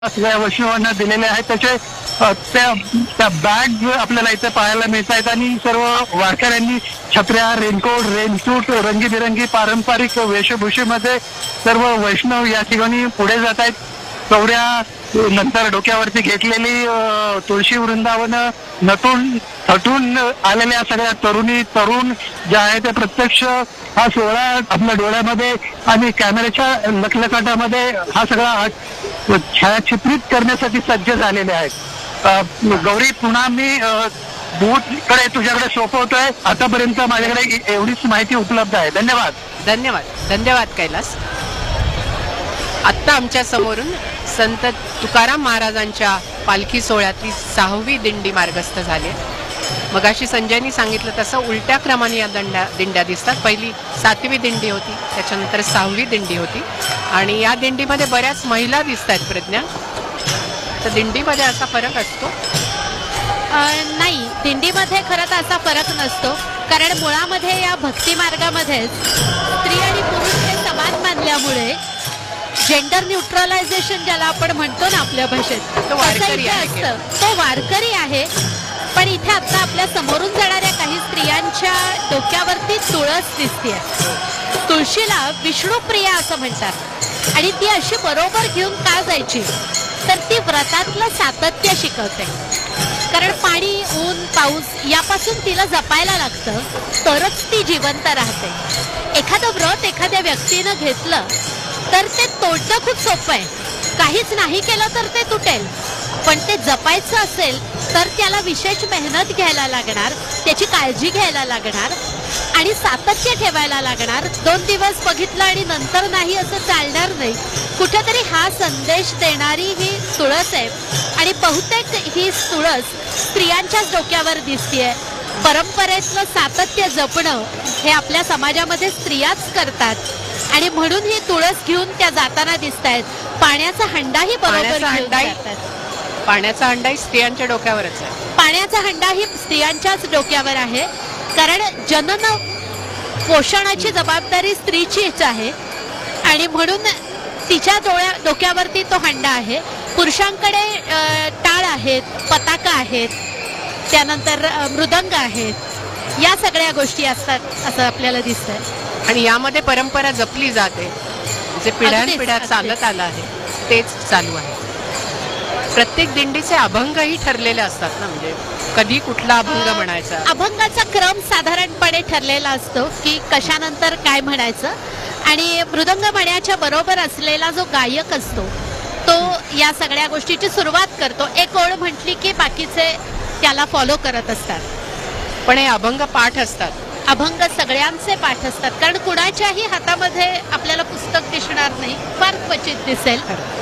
या वैष्णवांना दिलेले आहेत. त्याचे त्या बॅग आपल्याला इथे पाहायला मिळत आहेत आणि सर्व वारकऱ्यांनी छत्र्या, रेनकोट, रेनसूट, रंगीबिरंगी पारंपरिक वेशभूषेमध्ये सर्व वैष्णव या ठिकाणी पुढे जात आहेत. चौऱ्या नंतर डोक्यावरती घेतलेली तुळशी वृंदावन, नटून थटून आलेल्या सगळ्या तरुण जे आहे ते प्रत्यक्ष हा सोहळा आपल्या डोळ्यामध्ये आणि कॅमेऱ्याच्या लखलखाटामध्ये हा सगळा छायाचित्रित करण्यासाठी सज्ज झालेले आहेत. गौरी, पुन्हा मी बूथकडे तुझ्याकडे सोपवतोय. आतापर्यंत माझ्याकडे एवढीच माहिती उपलब्ध आहे. धन्यवाद. धन्यवाद धन्यवाद कैलास. आत्ता आमच्या समोरून संत तुकाराम महाराजांच्या पालखी सोहळ्यातली 6वी दिंडी मार्गस्थ झाली. मगाशी संजयनी सांगितलं तसं उलट्या क्रमाने या दिंड्या दिसतात. पहिली 7वी दिंडी होती, त्याच्यानंतर 6वी दिंडी होती आणि या दिंडीमध्ये बऱ्याच महिला दिसत आहेत. प्रज्ञा, तर दिंडीमध्ये असा फरक असतो? नाही, दिंडीमध्ये खरं तर असा फरक नसतो, कारण मुळामध्ये या भक्ती मार्गामध्ये स्त्री आणि पुरुष हे समान मानल्यामुळे जेंडर न्यूट्रलायझेशन ज्याला आपण म्हणतो ना आपल्या भाषेत, तो वारकरी असतं. तो वारकरी आहे. पण इथे आता आपल्या समोरून जाणाऱ्या काही स्त्रियांच्या डोक्यावरती तुळस दिसते. तुळशीला विष्णुप्रिया असं म्हणतात आणि ती अशी बरोबर घेऊन का जायची, तर ती व्रतातलं सातत्य शिकवते. कारण पाणी, ऊन, पाऊस यापासून तिला जपायला लागतं, तरच ती जिवंत राहते. एखादं व्रत एखाद्या व्यक्तीनं घेतलं तर ते तोडणं खूप सोपं आहे. काहीच नाही केलं तर ते तुटेल, पण ते जपायचं असेल तर त्याला विशेष मेहनत घ्यायला लागणार, त्याची काळजी घ्यायला लागणार आणि सातत्य ठेवायला लागणार. 2 दिवस बघितलं आणि नंतर नाही असं चालणार नाही. कुठेतरी हा संदेश देणारी ही तुळस आहे आणि बहुतेक ही तुळस स्त्रियांच्याच डोक्यावर दिसतेय. परंपरेतलं सातत्य जपणं हे आपल्या समाजामध्ये स्त्रियाच करतात आणि म्हणून ही तुळस घेऊन त्या जाताना दिसत आहेत. पाण्याचा हंडाही बरोबर घेऊन जातात. पाण्याचा हंडाही स्त्रियांच्या डोक्यावरच आहे. पाण्याचा हंडाही स्त्रियांच्याच डोक्यावर आहे, कारण जनन पोषणाची जबाबदारी स्त्रीचीच आहे आणि म्हणून तिच्या डोक्यावरती तो हंडा आहे. पुरुषांकडे टाळ आहेत, पताका आहेत, त्यानंतर मृदंग आहेत, या सगळ्या गोष्टी असतात असं आपल्याला दिसतंय. आणि यामध्ये परंपरा जपली जाते, जे पिढ्यानपिढ्या चालत आलं आहे तेच चालू आहे. प्रत्येक दिंडीचे अभंगही ठरलेले असतात ना, म्हणजे कधी कुठला अभंग म्हणायचा. अभंगाचा क्रम साधारणपणे ठरलेला असतो की कशानंतर काय म्हणायचं आणि मृदंग म्हणायच्या बरोबर असलेला जो गायक असतो तो या सगळ्या गोष्टीची सुरुवात करतो. एक ओळ म्हटली की बाकीचे त्याला फॉलो करत असतात. पण हे अभंग पाठ असतात. अभंग सगळ्यांचे पाठ असतात, कारण कुणाच्याही हातामध्ये आपल्याला पुस्तक दिसणार नाही, फार क्वचित दिसेल.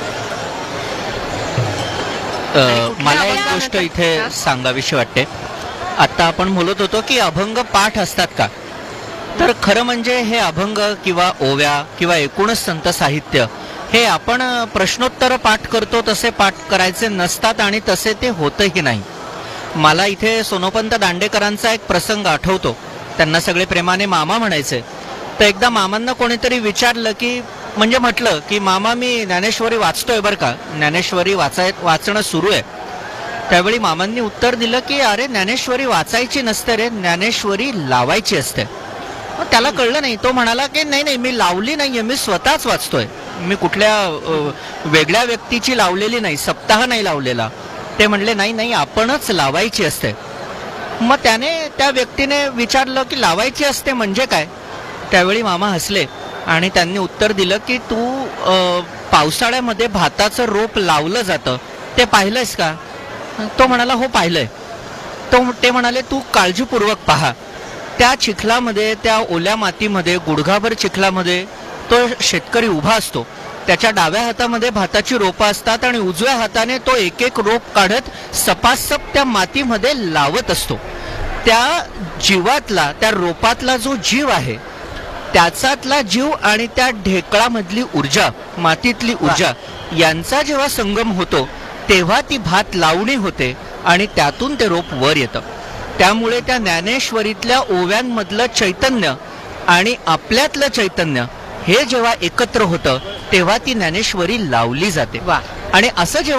मला एक गोष्ट इथे सांगावीशी वाटते. आता आपण बोलत होतो की अभंग पाठ असतात का, तर खरं म्हणजे हे अभंग किंवा ओव्या किंवा एकूणच संत साहित्य हे आपण प्रश्नोत्तर पाठ करतो तसे पाठ करायचे नसतात आणि तसे ते होतही नाही. मला इथे सोनोपंत दांडेकरांचा एक प्रसंग आठवतो. त्यांना सगळे प्रेमाने मामा म्हणायचे. तर एकदा मामांना कोणीतरी विचारलं की, म्हणजे म्हटलं की मामा मी ज्ञानेश्वरी वाचतोय बरं का, ज्ञानेश्वरी वाचणं सुरू आहे. त्यावेळी मामांनी उत्तर दिलं की अरे ज्ञानेश्वरी वाचायची नसते रे, ज्ञानेश्वरी लावायची असते. मग त्याला कळलं नाही. तो म्हणाला की नाही मी लावली नाहीये, मी स्वतःच वाचतोय, मी कुठल्या वेगळ्या व्यक्तीची लावलेली नाही, सप्ताह नाही लावलेला. ते म्हणले नाही आपणच लावायची असते. मग त्या व्यक्तीने विचारलं की लावायची असते म्हणजे काय. त्यावेळी मामा हसले आणि त्यांनी उत्तर दिलं की तू पावसाळ्यामध्ये भाताचं रोप लावलं जातं ते पाहिलंयस का. तो म्हणाला हो पाहिलंय. ते म्हणाले तू काळजीपूर्वक पहा. त्या चिखलामध्ये, त्या ओल्या मातीमध्ये, गुडघाभर चिखलामध्ये तो शेतकरी उभा असतो. त्याच्या डाव्या हातामध्ये भाताची रोपं असतात आणि उजव्या हाताने तो एक एक रोप काढत सपासप त्या मातीमध्ये लावत असतो. त्या जीवातला, त्या रोपातला जो जीव आहे त्याचातला जीव आणि त्या ढेकळामधली ऊर्जा, मातीतली ऊर्जा यांचा जेव्हा संगम होतो तेव्हा ती भात लावणी होते आणि त्यातून ते रोप वर येतं. त्यामुळे त्या ज्ञानेश्वरीतल्या ओव्यांमधलं चैतन्य आणि आपल्यातलं चैतन्य हे जेव्हा एकत्र होतं तेव्हा ती ज्ञानेश्वरी लावली जाते. वा, आणि असं जेव्हा